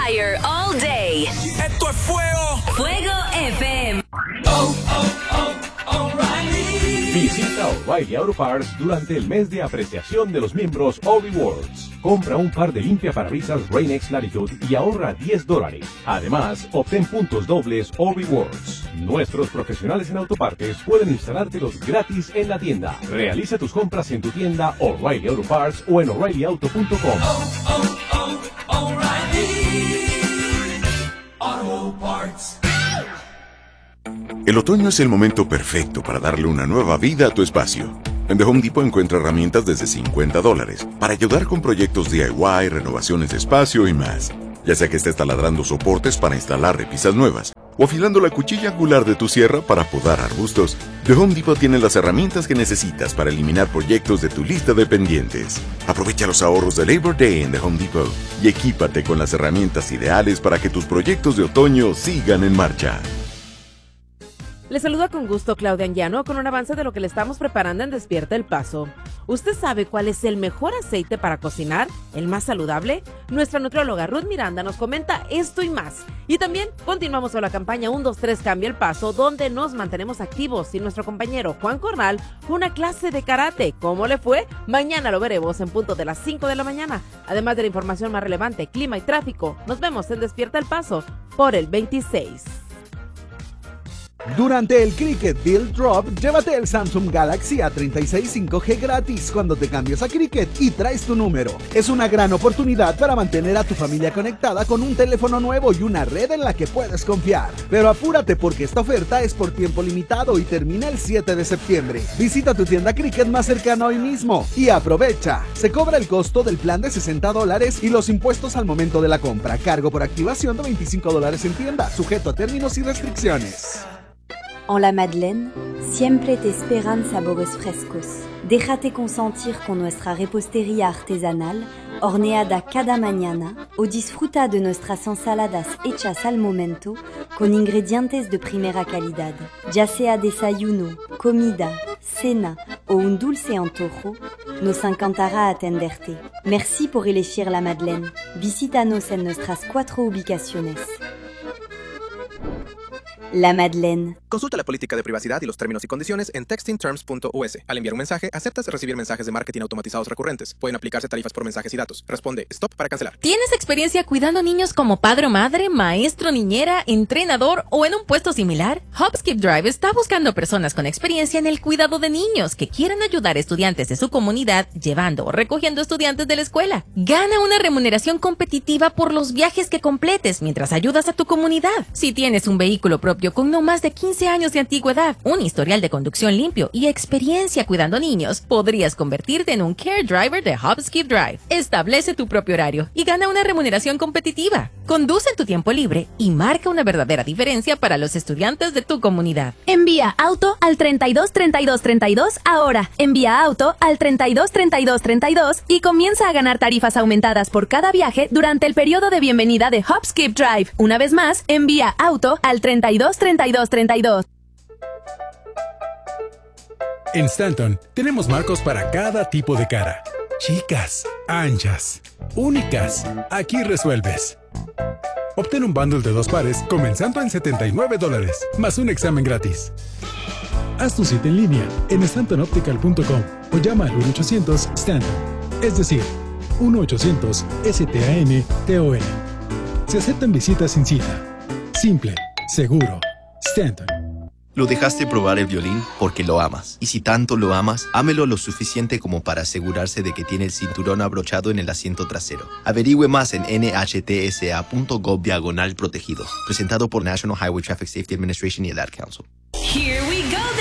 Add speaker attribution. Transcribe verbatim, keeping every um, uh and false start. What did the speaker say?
Speaker 1: Fire all day.
Speaker 2: Esto es fuego.
Speaker 1: Fuego F M.
Speaker 2: Oh, oh, oh, O'Reilly.
Speaker 3: Visita O'Reilly Auto Parts durante el mes de apreciación de los miembros O-Rewards. Compra un par de limpiaparabrisas Rain-X Latitude y ahorra diez dólares. Además, obtén puntos dobles O-Rewards. Nuestros profesionales en autopartes pueden instalártelos gratis en la tienda. Realiza tus compras en tu tienda O'Reilly Auto Parts o en O'Reilly Auto punto com.
Speaker 2: Oh, oh, oh, O'Reilly Auto Parts.
Speaker 4: El otoño es el momento perfecto para darle una nueva vida a tu espacio. En The Home Depot encuentra herramientas desde cincuenta dólares para ayudar con proyectos D I Y, renovaciones de espacio y más. Ya sea que estés taladrando soportes para instalar repisas nuevas o afilando la cuchilla angular de tu sierra para podar arbustos, The Home Depot tiene las herramientas que necesitas para eliminar proyectos de tu lista de pendientes. Aprovecha los ahorros de Labor Day en The Home Depot y equípate con las herramientas ideales para que tus proyectos de otoño sigan en marcha.
Speaker 5: Le saluda con gusto Claudia Anguiano con un avance de lo que le estamos preparando en Despierta el Paso. ¿Usted sabe cuál es el mejor aceite para cocinar? ¿El más saludable? Nuestra nutrióloga Ruth Miranda nos comenta esto y más. Y también continuamos con la campaña uno dos tres Cambia el Paso, donde nos mantenemos activos y nuestro compañero Juan Cornal fue una clase de karate. ¿Cómo le fue? Mañana lo veremos en punto de las cinco de la mañana. Además de la información más relevante, clima y tráfico, nos vemos en Despierta el Paso por el veintiséis.
Speaker 6: Durante el Cricket Build Drop, llévate el Samsung Galaxy A treinta y seis cinco G gratis cuando te cambies a Cricket y traes tu número. Es una gran oportunidad para mantener a tu familia conectada con un teléfono nuevo y una red en la que puedes confiar. Pero apúrate porque esta oferta es por tiempo limitado y termina el siete de septiembre. Visita tu tienda Cricket más cercana hoy mismo y aprovecha. Se cobra el costo del plan de sesenta dólares y los impuestos al momento de la compra. Cargo por activación de veinticinco dólares en tienda, sujeto a términos y restricciones.
Speaker 7: En la Madeleine, siempre te esperan sabores frescos. Déjate consentir con nuestra repostería artesanal, horneada cada mañana, o disfruta de nuestras ensaladas hechas al momento, con ingredientes de primera calidad. Ya sea desayuno, comida, cena o un dulce antojo, nos encantará atenderte. Merci por elegir la Madeleine. Visítanos en nuestras cuatro ubicaciones. La Madeleine.
Speaker 8: Consulta la política de privacidad y los términos y condiciones en texting terms punto u s. Al enviar un mensaje, aceptas recibir mensajes de marketing automatizados recurrentes. Pueden aplicarse tarifas por mensajes y datos. Responde stop para cancelar.
Speaker 9: ¿Tienes experiencia cuidando niños como padre o madre, maestro, niñera, entrenador o en un puesto similar? Hopskip Drive está buscando personas con experiencia en el cuidado de niños que quieran ayudar a estudiantes de su comunidad llevando o recogiendo estudiantes de la escuela. Gana una remuneración competitiva por los viajes que completes mientras ayudas a tu comunidad. Si tienes un vehículo propio con no más de quince años de antigüedad, un historial de conducción limpio y experiencia cuidando niños, podrías convertirte en un Care Driver de Hopskip Drive. Establece tu propio horario y gana una remuneración competitiva. Conduce en tu tiempo libre y marca una verdadera diferencia para los estudiantes de tu comunidad.
Speaker 10: Envía auto al treinta y dos treinta y dos treinta y dos ahora. Envía auto al treinta y dos treinta y dos treinta y dos y comienza a ganar tarifas aumentadas por cada viaje durante el periodo de bienvenida de Hopskip Drive. Una vez más, envía auto al treinta y dos treinta y dos treinta y dos.
Speaker 11: En Stanton tenemos marcos para cada tipo de cara. Chicas, anchas, únicas. Aquí resuelves. Obtén un bundle de dos pares comenzando en setenta y nueve dólares, más un examen gratis. Haz tu cita en línea en stanton optical punto com o llama al uno ochocientos Stanton, es decir, uno ochocientos S T A N T O N. Se aceptan visitas sin cita. Simple, seguro. Stanton.
Speaker 12: Lo dejaste probar el violín porque lo amas. Y si tanto lo amas, ámelo lo suficiente como para asegurarse de que tiene el cinturón abrochado en el asiento trasero. Averigüe más en N H T S A punto gov diagonal protegidos. Presentado por National Highway Traffic Safety Administration y el Ad Council.
Speaker 1: Here we go.